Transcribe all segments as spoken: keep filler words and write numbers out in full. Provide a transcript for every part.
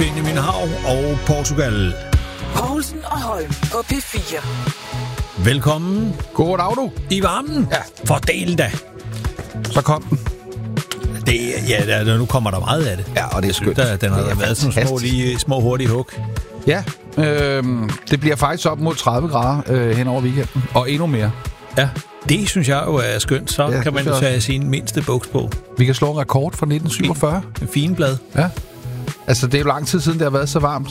Benjamin Hav og Portugal. Poulsen og Holm på P fire. Velkommen. Goddag, du. I varmen. Ja. Fordel da. Så kom den. Det, ja, der, nu kommer der meget af det. Ja, og det er skønt. Der, den har det er været sådan små, lige, små hurtige hug. Ja, øh, det bliver faktisk op mod tredive grader øh, hen over weekenden. Og endnu mere. Ja, det synes jeg jo er skønt. Så ja, kan man jo tage sin mindste buks på. Vi kan slå en rekord fra nitten syvogfyrre. En fin blad. Ja. Altså, det er jo lang tid siden, det har været så varmt.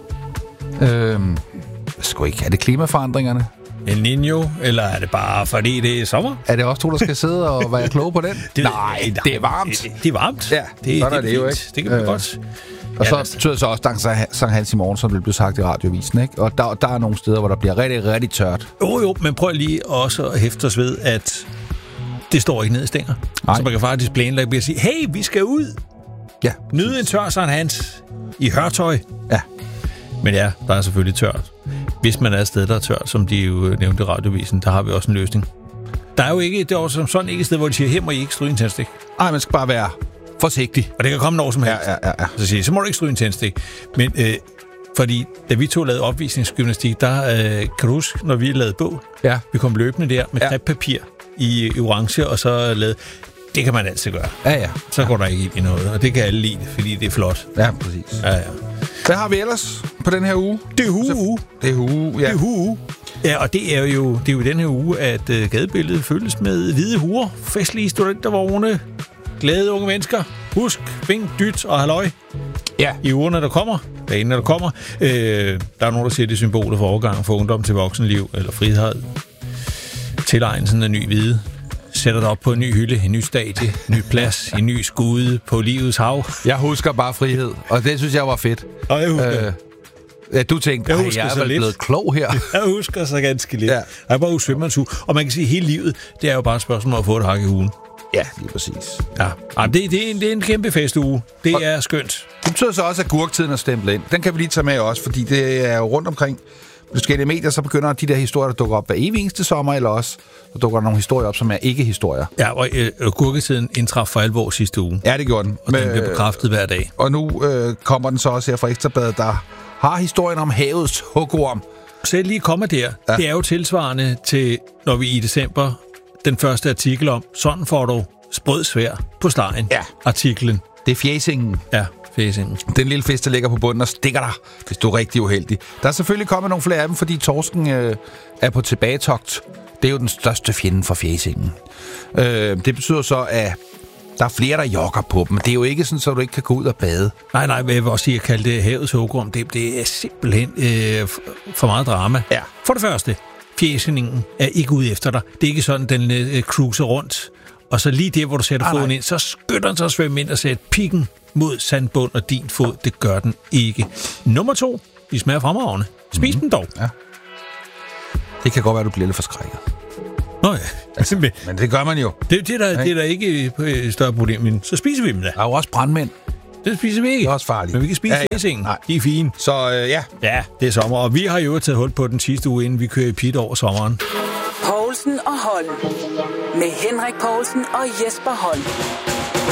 Øh, sgu ikke. Er det klimaforandringerne? El Niño, eller er det bare fordi det er sommer? Er det også to, der skal sidde og være kloge på den? det, nej, det er varmt. Det, det er varmt. Ja, det, sådan det er det jo ikke. Det kan man øh, godt. Og ja, så altså. betyder det så også Sankt Sankt Hans i morgen, som det blev sagt i radiovisen, ikke? Og der, der er nogle steder, hvor der bliver rigtig, rigtig tørt. Jo, jo, men prøv lige også at hæfte os ved, at det står ikke ned i stænger. Nej. Så man kan faktisk planlægge og sige, hey, vi skal ud. Ja. Nyde en tør Sankt Hans i hørtøj. Ja. Men ja, der er selvfølgelig tørt. Hvis man er et sted, der er tørt, som de jo nævnte i radiovisen, der har vi også en løsning. Der er jo ikke, det er også sådan ikke et sted, hvor de siger, her må I ikke stryge en tændstik. Nej, man skal bare være forsigtig. Og det kan komme når som helst. Ja, ja, ja. Så siger de, så må du ikke stryge en tændstik. Men øh, fordi, da vi to lavede opvisningsgymnastik, der øh, kan du huske, når vi lavede bog, ja. vi kom løbende der med ja. kreppapir i, i orange, og så lavede, det kan man altid gøre. Ja, ja. Så går der ikke ind i noget, og det kan alle lide, fordi det er flot. Ja, præcis. Ja, ja. Hvad har vi ellers på den her uge? Det er hue. Det er hue, ja. Det er hue. Ja, og det er jo, det er jo i den her uge, at uh, gadebilledet fyldes med hvide huer, festlige studentervogne, glade unge mennesker. Husk, vink, dyt og halløj. Ja. I ugerne, der kommer, dagen, der kommer. Øh, der er nogen, der siger, det er symboler for overgang for ungdom til voksenliv, eller frihed. Tilegnelsen af ny hvide. Sætter dig op på en ny hylde, en ny stadie, en ny plads, en ny skude på livets hav. Jeg husker bare frihed, og det synes jeg var fedt. Og jeg husker. Øh, ja, du tænkte, jeg, jeg er vel blevet klog her. Jeg husker så ganske lidt. Ja. Jeg er bare usvømmerens og man kan sige, at hele livet, det er jo bare et spørgsmål om at få et hak i ugen. Ja, lige præcis. Ja, Jamen, det, det, er en, det er en kæmpe festuge. Det og er skønt. Det betyder så også, at gurktiden er stemplet ind. Den kan vi lige tage med også, fordi det er jo rundt omkring forskellige medier, så begynder de der historier, der dukker op hver evig eneste sommer, eller også så dukker der nogle historier op, som er ikke-historier. Ja, og øh, gurketiden indtraf for alvor sidste uge. Ja, det gjorde den. Og den bliver bekræftet hver dag. Og nu øh, kommer den så også her fra Ekstrabladet, der har historien om havets hugorm. Så lige kommer der. Ja. Det er jo tilsvarende til, når vi i december, den første artikel om, sådan får du sprød svær på stegen. Ja. Artiklen. Det er fjæsingen. Ja, fjæsingen. Den lille fisk, der ligger på bunden og stikker dig, hvis du er rigtig uheldig. Der er selvfølgelig kommet nogle flere af dem, fordi torsken øh, er på tilbagetogt. Det er jo den største fjende for fjæsingen. Øh, det betyder så, at der er flere, der jogger på dem. Men det er jo ikke sådan, så du ikke kan gå ud og bade. Nej, nej, jeg vil også sige, at kalde det havets hugorm. Det, det er simpelthen øh, for meget drama. Ja. For det første, fjæsningen er ikke ude efter dig. Det er ikke sådan, den øh, cruiser rundt. Og så lige der, hvor du sætter foden ind, så skynder den sig at svømme ind og sætte pikken mod sandbund og din fod. Det gør den ikke. Nummer to, de smager fremragende. Spis mm-hmm. den dog. Ja. Det kan godt være, at du bliver lidt forskrækket. Nå ja. Altså, men det gør man jo. Det, det, er, der, det er der ikke et større problem, men så spiser vi dem da. Der er jo også brandmænd. Det spiser vi ikke. Det er også farligt. Men vi kan spise ja, fjæsingen. ja. De er fine. Så øh, ja. Ja, det er sommer, og vi har jo taget hul på den sidste uge, inden vi kører i pit over sommeren. Poulsen og Holm. Med Henrik Poulsen og Jesper Holm.